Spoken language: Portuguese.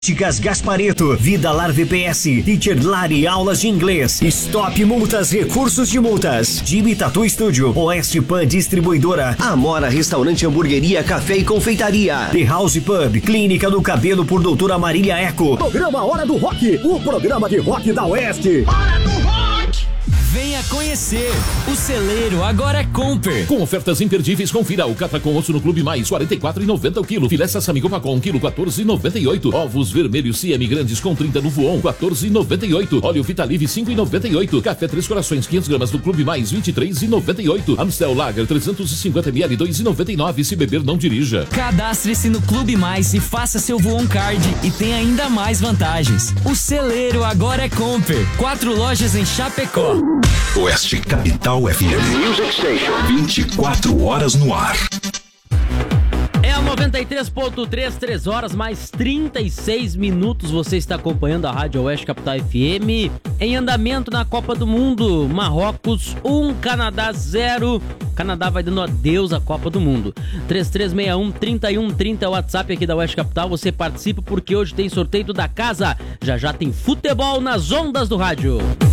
Óticas Gaspareto, Vida Lar VPS, Teacher Lari, aulas de inglês, Stop Multas, recursos de multas, Jimmy Tattoo Studio, Oeste Pan Distribuidora, Amora Restaurante, Hamburgueria, Café e Confeitaria, The House Pub, Clínica do Cabelo por Doutora Marília Eco. Programa Hora do Rock, o programa de rock da Oeste. Hora do Rock! Venha conhecer, o celeiro agora é Comper. Com ofertas imperdíveis, confira o catra com osso no Clube Mais, R$ 44,90 o quilo. Filé Sassamigo Pacon, quilo, R$ 14,98. Ovos vermelhos Siame grandes com 30 no Voon, R$ 14,98. Óleo Vitalive, R$ 5,98. Café Três Corações, 500 gramas do Clube Mais, R$ 23,98. Amstel Lager, 350 ml, R$ 2,99. Se beber, não dirija. Cadastre-se no Clube Mais e faça seu Voon Card e tem ainda mais vantagens. O celeiro agora é Comper. 4 lojas em Chapecó. Oeste Capital FM. Music Station. 24 horas no ar. É a 93.3, 3 horas mais 36 minutos. Você está acompanhando a Rádio Oeste Capital FM. Em andamento na Copa do Mundo. Marrocos 1, Canadá 0. Canadá vai dando adeus à Copa do Mundo. 3361-3130 é o WhatsApp aqui da Oeste Capital. Você participa porque hoje tem sorteio da casa. Já já tem futebol nas ondas do rádio.